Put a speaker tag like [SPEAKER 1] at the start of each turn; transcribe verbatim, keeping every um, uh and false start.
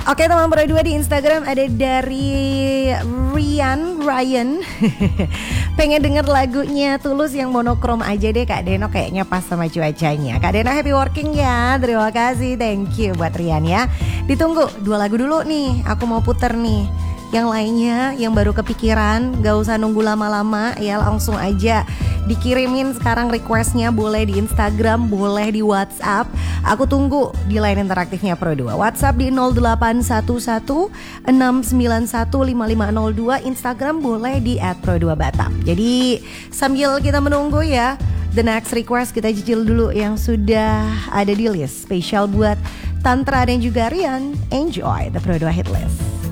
[SPEAKER 1] Oke teman Pro dua, di Instagram ada dari Rian Ryan. Pengen denger lagunya Tulus yang monokrom aja deh Kak Deno, kayaknya pas sama cuacanya. Kak Deno happy working ya. Terima kasih, thank you buat Rian ya. Ditunggu dua lagu dulu nih, aku mau puter nih. Yang lainnya yang baru kepikiran, gak usah nunggu lama-lama ya, langsung aja dikirimin sekarang requestnya. Boleh di Instagram, boleh di WhatsApp. Aku tunggu di line interaktifnya Pro dua. WhatsApp di nol delapan satu satu enam sembilan satu lima lima nol dua. Instagram boleh di et pro dua batam. Jadi sambil kita menunggu ya, the next request kita cicil dulu yang sudah ada di list. Spesial buat Tantra dan juga Rian. Enjoy the Pro dua Hit List.